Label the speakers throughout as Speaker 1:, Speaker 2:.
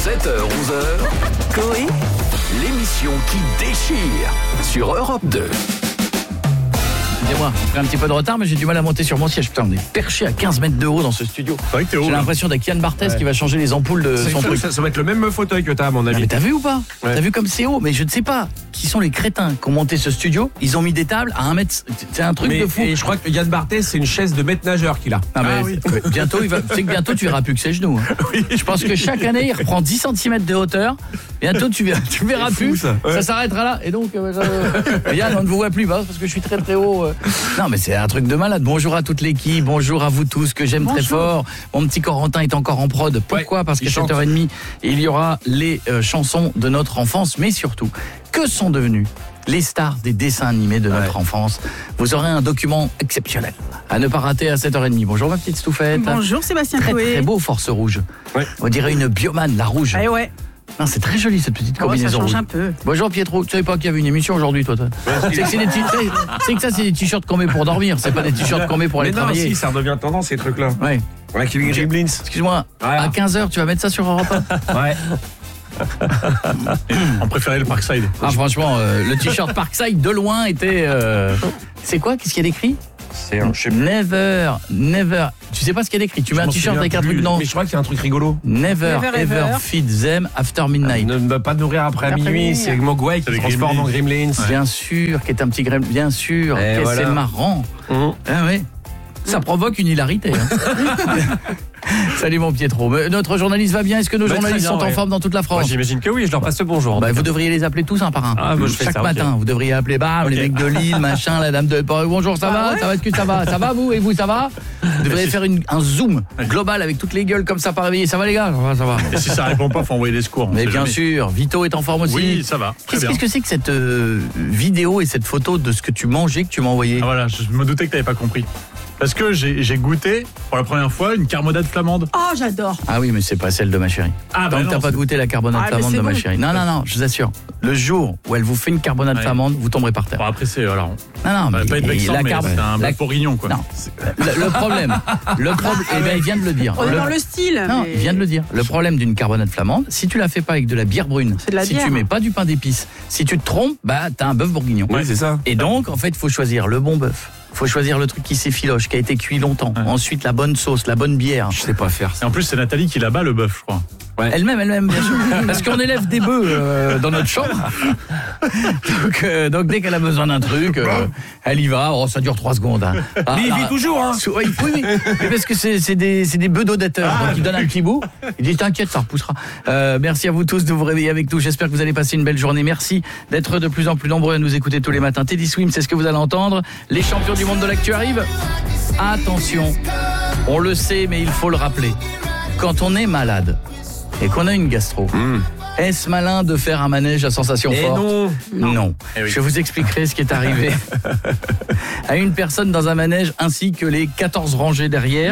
Speaker 1: 7h, 11h,
Speaker 2: Coé,
Speaker 1: l'émission qui déchire sur Europe 2.
Speaker 3: Excusez-moi, j'ai pris un petit peu de retard, mais j'ai du mal à monter sur mon siège. Putain, on est perché à 15 mètres de haut dans ce studio.
Speaker 4: C'est vrai que t'es haut.
Speaker 3: J'ai l'impression d'être Yann Barthès qui va changer les ampoules de son truc.
Speaker 4: Ça va être le même fauteuil que t'as, à mon
Speaker 3: Ah,
Speaker 4: avis.
Speaker 3: mais t'as vu ou pas?
Speaker 4: Ouais.
Speaker 3: T'as vu comme c'est haut? Mais je ne sais pas qui sont les crétins qui ont monté ce studio. Ils ont mis des tables à 1 mètre. C'est un truc
Speaker 4: Mais,
Speaker 3: de fou.
Speaker 4: et je crois que Yann Barthès, c'est une chaise de maître nageur qu'il a.
Speaker 3: Ah, mais bientôt, tu sais que bientôt tu verras plus que ses genoux. Hein. Je pense que chaque année, il reprend 10 cm de hauteur. Bientôt, tu verras
Speaker 4: C'est fou,
Speaker 3: plus.
Speaker 4: ça. Ouais.
Speaker 3: S'arrêtera là. Et donc, Yann, on ne vous voit plus parce que je suis très très haut. Non, mais c'est un truc de malade. Bonjour à toute l'équipe. Bonjour à vous tous que j'aime très fort. Mon petit Corentin est encore en prod. Pourquoi? Parce qu'à 7h30, il y aura les chansons de notre enfance. Mais surtout, que sont devenus les stars des dessins animés de notre enfance? Vous aurez un document exceptionnel à ne pas rater à 7h30. Bonjour ma petite Stouffette.
Speaker 2: Bonjour Sébastien
Speaker 3: Très
Speaker 2: Coé.
Speaker 3: très beau Force Rouge.
Speaker 4: Ouais.
Speaker 3: On dirait une biomane, la rouge.
Speaker 2: Ah ouais.
Speaker 3: Non, c'est très joli cette petite
Speaker 2: Ça
Speaker 3: combinaison
Speaker 2: change
Speaker 3: rouge.
Speaker 2: un peu.
Speaker 3: Bonjour Pietro, tu savais pas qu'il y avait une émission aujourd'hui toi c'est que c'est que ça c'est des t-shirts qu'on met pour dormir, c'est pas des t-shirts qu'on met pour aller
Speaker 4: Mais non,
Speaker 3: travailler.
Speaker 4: si, ça redevient tendance, ces trucs-là.
Speaker 3: Ouais.
Speaker 4: On a qui les Gremlins.
Speaker 3: Excuse-moi,
Speaker 4: Ouais.
Speaker 3: à 15h tu vas mettre ça sur Europe 1?
Speaker 4: Ouais. On préférait le Parkside.
Speaker 3: Ah franchement, le t-shirt Parkside de loin était... C'est quoi? Qu'est-ce qu'il y a d'écrit?
Speaker 4: C'est un...
Speaker 3: Never. Tu sais pas ce qu'il y a d'écrit? Tu mets un t-shirt avec un truc dans...
Speaker 4: Mais je crois qu'il y a un truc rigolo.
Speaker 3: Never
Speaker 2: Never
Speaker 3: ever
Speaker 2: ever.
Speaker 3: feed them after midnight.
Speaker 4: Ne pas nourrir après
Speaker 2: Après
Speaker 4: minuit,
Speaker 2: minuit.
Speaker 4: c'est Mogwai qui se transforme en Gremlins.
Speaker 3: Bien sûr, qui est un petit grême, bien sûr,
Speaker 4: Et
Speaker 3: que
Speaker 4: voilà.
Speaker 3: c'est marrant.
Speaker 4: Mmh.
Speaker 3: Ah oui. Ça provoque une hilarité. Hein. Salut mon Pietro. Notre journaliste va bien? Est-ce que nos journalistes
Speaker 5: très bien,
Speaker 3: sont en
Speaker 5: ouais.
Speaker 3: forme dans toute la France?
Speaker 5: J'imagine que oui, je leur passe le bonjour.
Speaker 3: Vous devriez les appeler tous un par un.
Speaker 5: Ah, moi, je fais
Speaker 3: Chaque
Speaker 5: ça, ok.
Speaker 3: matin, vous devriez appeler bam, les mecs de Lille, machin, la dame de... Bonjour, ça va? Ça va, est-ce que ça va? Ça va vous? Et vous, ça va? Vous devriez faire un zoom global avec toutes les gueules comme ça par réveiller. Ça va les gars? Ça va.
Speaker 4: Et si ça répond pas, faut envoyer des secours.
Speaker 3: Mais bien sûr, Vito est en forme aussi.
Speaker 4: Oui, ça va. Très bien.
Speaker 3: Qu'est-ce que c'est que cette vidéo et cette photo de ce que tu mangeais que tu m'as envoyé?
Speaker 6: Ah voilà, je me doutais que t'avais pas compris. Parce que j'ai goûté pour la première fois une carbonade flamande.
Speaker 2: Oh, j'adore.
Speaker 3: Ah oui, mais c'est pas celle de ma chérie.
Speaker 6: Ah,
Speaker 3: Tant que t'as pas goûté la carbonade
Speaker 2: Ah, mais
Speaker 3: flamande
Speaker 2: c'est
Speaker 3: de ma
Speaker 2: bon.
Speaker 3: chérie. Non, je vous assure. Le jour où elle vous fait une carbonade
Speaker 6: Ouais.
Speaker 3: flamande, vous tomberez par terre.
Speaker 6: Bon, après, c'est. Alors,
Speaker 3: Non,
Speaker 6: ça va pas être vexant, mais c'est un bœuf bourguignon, quoi.
Speaker 3: Non. Le problème, eh ben, il vient de le dire.
Speaker 2: On est dans le style.
Speaker 3: Non,
Speaker 2: mais-
Speaker 3: il vient de le dire. Le problème d'une carbonade flamande, si tu la fais pas avec de la bière brune,
Speaker 2: C'est de la
Speaker 3: si
Speaker 2: bière.
Speaker 3: tu mets pas du pain d'épices, si tu te trompes, bah t'as un bœuf bourguignon.
Speaker 4: Oui, c'est ça.
Speaker 3: Et donc, en fait, il faut choisir le bon bœuf. Il faut choisir le truc qui s'effiloche, qui a été cuit longtemps.
Speaker 6: Ouais.
Speaker 3: Ensuite, la bonne sauce, la bonne bière.
Speaker 4: Je sais pas faire
Speaker 6: Et
Speaker 4: ça.
Speaker 6: en plus, c'est Nathalie qui la bat, le bœuf, je crois.
Speaker 3: Elle-même, bien sûr. Parce qu'on élève des bœufs dans notre chambre. Donc dès qu'elle a besoin d'un truc, elle y va. Oh, ça dure 3 secondes. Hein.
Speaker 4: Mais il vit toujours, hein.
Speaker 3: Oui. Mais parce que c'est des bœufs d'audateurs. Donc il donne un petit bout. Il dit t'inquiète, ça repoussera. Merci à vous tous de vous réveiller avec nous. J'espère que vous allez passer une belle journée. Merci d'être de plus en plus nombreux à nous écouter tous les matins. Teddy Swim, c'est ce que vous allez entendre. Les champions du monde de l'actu arrivent. Attention, on le sait, mais il faut le rappeler. Quand on est malade et qu'on a une gastro, est-ce malin de faire un manège à sensation
Speaker 4: Et
Speaker 3: forte? Non.
Speaker 6: Eh oui.
Speaker 3: Je vous expliquerai ce qui est arrivé à une personne dans un manège ainsi que les 14 rangées derrière.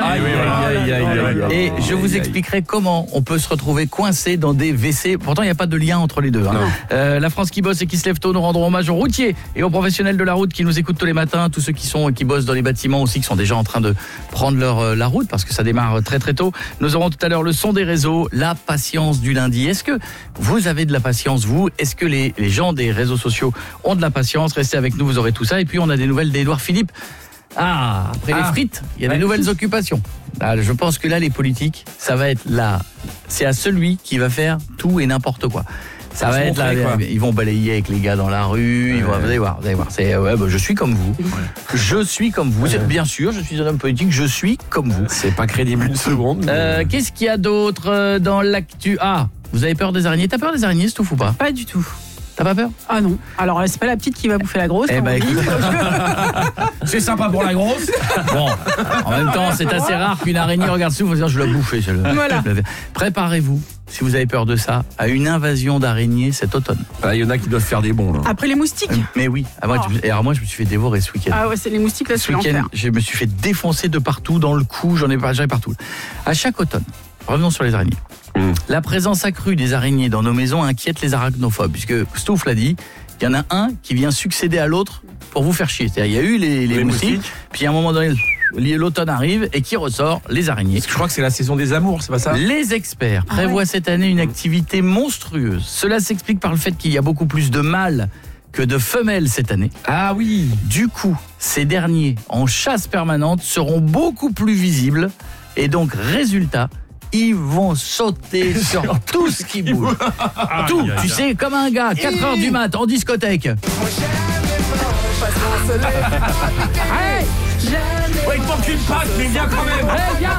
Speaker 3: Et je vous expliquerai comment on peut se retrouver coincé dans des WC. Pourtant, il n'y a pas de lien entre les deux. Hein. La France qui bosse et qui se lève tôt, nous rendrons hommage aux routiers et aux professionnels de la route qui nous écoutent tous les matins. Tous ceux qui bossent dans les bâtiments aussi, qui sont déjà en train de prendre la route parce que ça démarre très très tôt. Nous aurons tout à l'heure le son des réseaux, la patience du lundi. Est-ce que vous avez de la patience, vous? Est-ce que les gens des réseaux sociaux ont de la patience? Restez avec nous, vous aurez tout ça. Et puis, on a des nouvelles d'Édouard Philippe. Après les frites, il y a des nouvelles occupations. Je pense que là, les politiques, ça va être là. C'est à celui qui va faire tout et n'importe quoi. Ça va être là, ils vont balayer avec les gars dans la rue, vous allez voir. C'est, je suis comme vous. Je suis comme vous. Bien sûr, je suis un homme politique, je suis comme vous.
Speaker 4: C'est pas crédible une seconde.
Speaker 3: Qu'est-ce qu'il y a d'autre dans l'actu? Vous avez peur des araignées? T'as peur des araignées, Stouff, ou pas?
Speaker 2: Pas du tout.
Speaker 3: T'as pas peur?
Speaker 2: Ah non. Alors, c'est pas la petite qui va bouffer la grosse.
Speaker 3: Eh
Speaker 2: comme
Speaker 3: ben,
Speaker 2: on dit.
Speaker 4: C'est sympa pour la grosse.
Speaker 3: Bon, en même temps, c'est assez rare qu'une araignée regarde Stouff et dire je l'ai bouffé.
Speaker 2: Voilà.
Speaker 3: Préparez-vous, si vous avez peur de ça, à une invasion d'araignées cet automne.
Speaker 4: Il y en a qui doivent faire des bons, là.
Speaker 2: Après les moustiques.
Speaker 3: Mais oui, moi je me suis fait dévorer ce week-end.
Speaker 2: Ah ouais, c'est les moustiques là,
Speaker 3: Ce
Speaker 2: c'est
Speaker 3: week-end,
Speaker 2: l'enfer.
Speaker 3: je me suis fait défoncer de partout, dans le cou, j'en ai partout. À chaque automne, revenons sur les araignées. La présence accrue des araignées dans nos maisons inquiète les arachnophobes, puisque Stouff l'a dit, il y en a un qui vient succéder à l'autre pour vous faire chier. C'est-à-dire, il y a eu les moustiques, puis à un moment donné, l'automne arrive et qui ressort? Les araignées.
Speaker 4: Je crois que c'est la saison des amours, c'est pas ça?
Speaker 3: Les experts prévoient cette année une activité monstrueuse. Cela s'explique par le fait qu'il y a beaucoup plus de mâles que de femelles cette année.
Speaker 4: Ah oui.
Speaker 3: Du coup, ces derniers, en chasse permanente, seront beaucoup plus visibles. Et donc, résultat, ils vont sauter sur tout ce qui bouge. Tout, tu sais, comme un gars, 4h du mat, en discothèque. Hey,
Speaker 4: Ouais, il manque une patte, mais viens quand même.
Speaker 3: viens.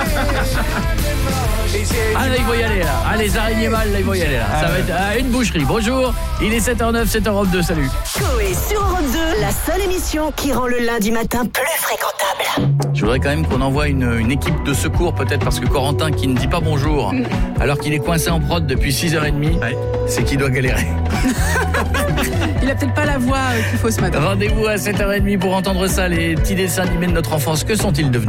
Speaker 3: Ah là, il faut y aller là. Ah, les araignées mâles, là, il faut y aller là. Ça va être une boucherie. Bonjour, il est 7h09, 7h02, salut.
Speaker 5: Coé sur Europe 2, la seule émission qui rend le lundi matin plus fréquentable.
Speaker 3: Je voudrais quand même qu'on envoie une équipe de secours, peut-être parce que Corentin qui ne dit pas bonjour, alors qu'il est coincé en prod depuis 6h30, c'est qu'il doit galérer.
Speaker 2: Il a peut-être pas la voix qu'il faut ce matin.
Speaker 3: Rendez-vous à 7h30 pour entendre ça, les petits dessins animés de notre enfance. Que sont-ils devenus ?